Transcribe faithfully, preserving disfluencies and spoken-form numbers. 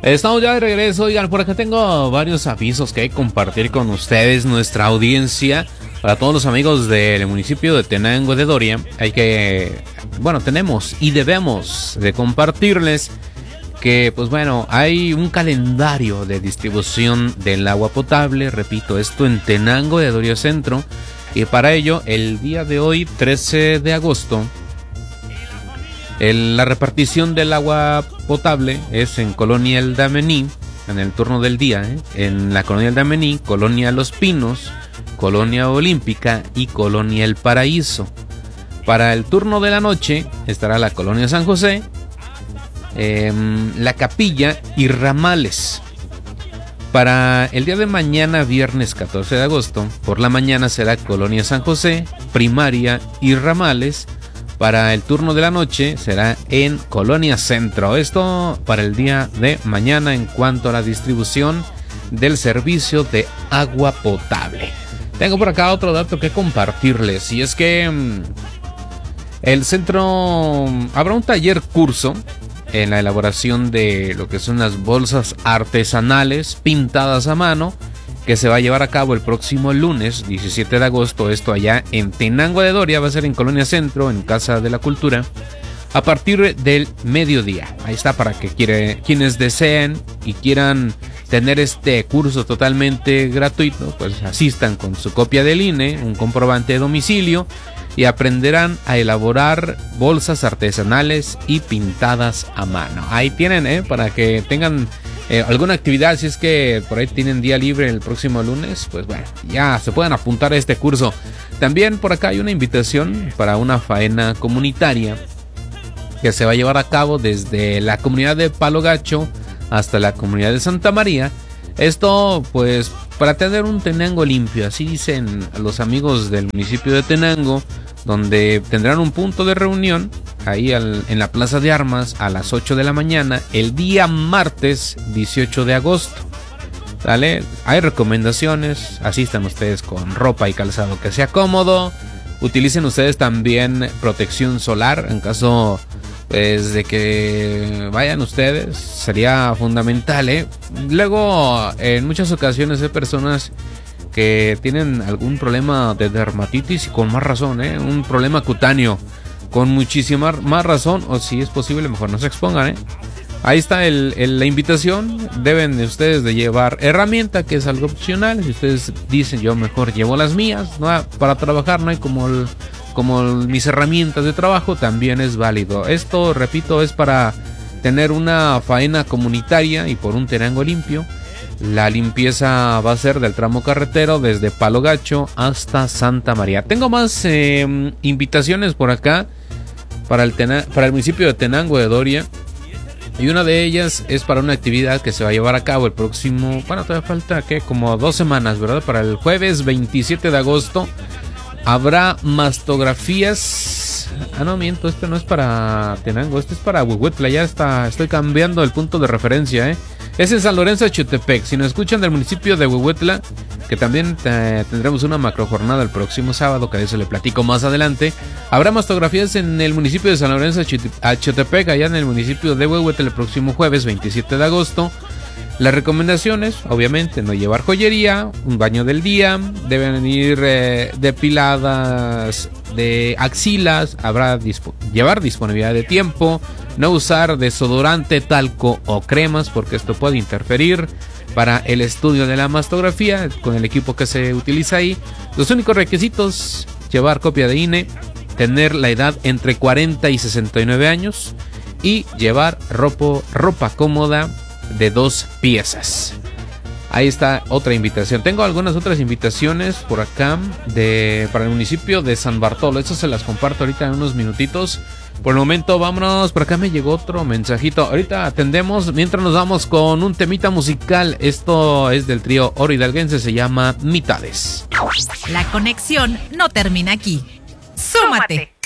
Estamos ya de regreso. Oigan, por acá tengo varios avisos que hay que compartir con ustedes, nuestra audiencia. Para todos los amigos del municipio de Tenango de Doria, hay que, bueno, tenemos y debemos de compartirles que, pues bueno, hay un calendario de distribución del agua potable, repito, esto en Tenango de Doria Centro, y para ello, el día de hoy, trece de agosto, el, la repartición del agua potable es en Colonia El Damení, en el turno del día, ¿eh? En la Colonia El Damení, Colonia Los Pinos, Colonia Olímpica y Colonia El Paraíso. Para el turno de la noche estará la Colonia San José, eh, La Capilla y Ramales. Para el día de mañana, viernes catorce de agosto, por la mañana será Colonia San José, Primaria y Ramales. Para el turno de la noche será en Colonia Centro. Esto para el día de mañana en cuanto a la distribución del servicio de agua potable. Tengo por acá otro dato que compartirles, y es que mmm, el centro habrá un taller curso en la elaboración de lo que son las bolsas artesanales pintadas a mano, que se va a llevar a cabo el próximo lunes diecisiete de agosto, esto allá en Tenango de Doria, va a ser en Colonia Centro, en Casa de la Cultura, a partir del mediodía. Ahí está, para que quiere, quienes deseen y quieran tener este curso totalmente gratuito, pues asistan con su copia del I N E, un comprobante de domicilio, y aprenderán a elaborar bolsas artesanales y pintadas a mano. Ahí tienen, ¿eh? Para que tengan eh, alguna actividad, si es que por ahí tienen día libre el próximo lunes, pues bueno, ya se pueden apuntar a este curso. También por acá hay una invitación para una faena comunitaria que se va a llevar a cabo desde la comunidad de Palo Gacho hasta la comunidad de Santa María. Esto pues para tener un Tenango limpio, así dicen los amigos del municipio de Tenango, donde tendrán un punto de reunión ahí al, en la Plaza de Armas a las ocho de la mañana el día martes dieciocho de agosto. ¿Vale? Hay recomendaciones, asistan ustedes con ropa y calzado que sea cómodo, utilicen ustedes también protección solar en caso pues de que vayan ustedes, sería fundamental, ¿eh? Luego, en muchas ocasiones hay personas que tienen algún problema de dermatitis y con más razón, ¿eh? Un problema cutáneo, con muchísima más razón, o si es posible, mejor no se expongan, ¿eh? Ahí está el, el, la invitación. Deben de ustedes de llevar herramienta, que es algo opcional. Si ustedes dicen, yo mejor llevo las mías, ¿no? Para trabajar no hay como el... como mis herramientas de trabajo, también es válido. Esto, repito, es para tener una faena comunitaria y por un Tenango limpio. La limpieza va a ser del tramo carretero desde Palo Gacho hasta Santa María. Tengo más eh, invitaciones por acá para el, Tena- para el municipio de Tenango de Doria, y una de ellas es para una actividad que se va a llevar a cabo el próximo, bueno, todavía falta que como dos semanas, ¿verdad? Para el jueves veintisiete de agosto habrá mastografías. Ah, no, miento, este no es para Tenango, este es para Huehuetla. Ya está, estoy cambiando el punto de referencia, ¿eh? Es en San Lorenzo de Chutepec. Si nos escuchan del municipio de Huehuetla, que también eh, tendremos una macrojornada el próximo sábado, que de eso le platico más adelante. Habrá mastografías en el municipio de San Lorenzo de Chutepec, allá en el municipio de Huehuetla, el próximo jueves veintisiete de agosto. Las recomendaciones, obviamente, no llevar joyería, un baño del día, deben ir eh, depiladas de axilas, habrá dispo- llevar disponibilidad de tiempo, no usar desodorante, talco o cremas, porque esto puede interferir. Para el estudio de la mastografía, con el equipo que se utiliza ahí, los únicos requisitos: llevar copia de I N E, tener la edad entre cuarenta y sesenta y nueve años y llevar ropa, ropa cómoda de dos piezas. Ahí está otra invitación. Tengo algunas otras invitaciones por acá de para el municipio de San Bartolo. Eso se las comparto ahorita en unos minutitos. Por el momento, vámonos. Por acá me llegó otro mensajito. Ahorita atendemos mientras nos vamos con un temita musical. Esto es del trío Oro Hidalguense, se llama Mitades. La conexión no termina aquí. ¡Súmate!